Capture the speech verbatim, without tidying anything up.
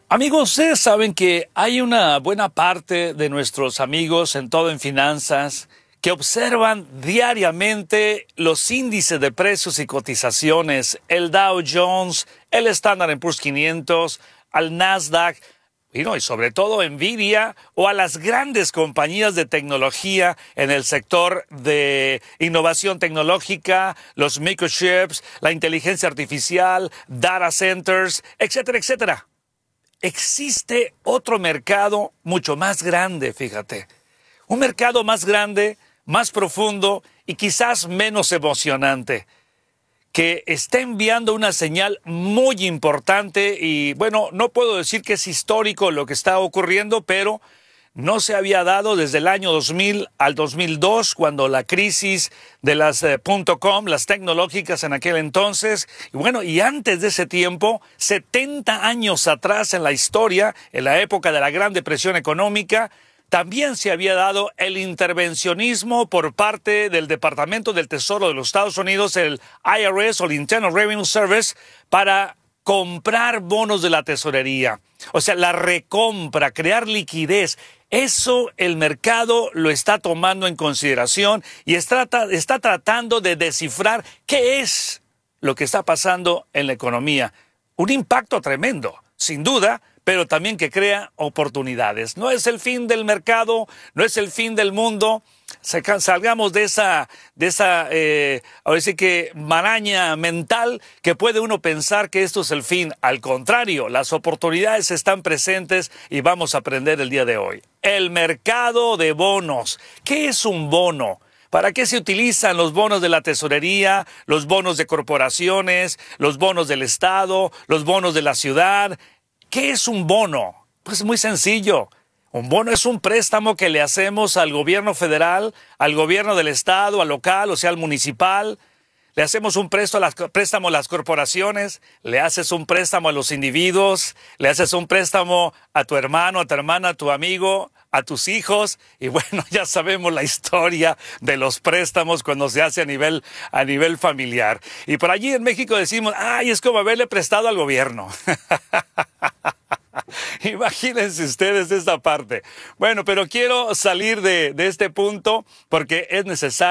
Amigos, ustedes saben que hay una buena parte de nuestros amigos en todo en finanzas que observan diariamente los índices de precios y cotizaciones, el Dow Jones, el Standard and Poor's quinientos, al Nasdaq, y, no, y sobre todo Nvidia o a las grandes compañías de tecnología en el sector de innovación tecnológica, los microchips, la inteligencia artificial, data centers, etcétera, etcétera. Existe otro mercado mucho más grande, fíjate. Un mercado más grande, más profundo y quizás menos emocionante, que está enviando una señal muy importante y, bueno, no puedo decir que es histórico lo que está ocurriendo, pero no se había dado desde el año dos mil al dos mil dos, cuando la crisis de las eh, .com, las tecnológicas en aquel entonces, y bueno, y antes de ese tiempo, setenta años atrás en la historia, en la época de la Gran Depresión Económica, también se había dado el intervencionismo por parte del Departamento del Tesoro de los Estados Unidos, el I R S o el Internal Revenue Service, para comprar bonos de la tesorería. O sea, la recompra, crear liquidez. Eso el mercado lo está tomando en consideración y está, está tratando de descifrar qué es lo que está pasando en la economía. Un impacto tremendo, sin duda, pero también que crea oportunidades. No es el fin del mercado, no es el fin del mundo. Salgamos de esa, de esa eh, ahora sí que maraña mental que puede uno pensar que esto es el fin. Al contrario, las oportunidades están presentes y vamos a aprender el día de hoy. El mercado de bonos. ¿Qué es un bono? ¿Para qué se utilizan los bonos de la tesorería, los bonos de corporaciones, los bonos del Estado, los bonos de la ciudad? ¿Qué es un bono? Pues muy sencillo. Un bono es un préstamo que le hacemos al gobierno federal, al gobierno del estado, al local, o sea, al municipal. Le hacemos un préstamo a las, préstamo a las corporaciones, le haces un préstamo a los individuos, le haces un préstamo a tu hermano, a tu hermana, a tu amigo, a tus hijos. Y bueno, ya sabemos la historia de los préstamos cuando se hace a nivel, a nivel familiar. Y por allí en México decimos, ay, es como haberle prestado al gobierno. Imagínense ustedes esta parte. Bueno, pero quiero salir de, de este punto porque es necesario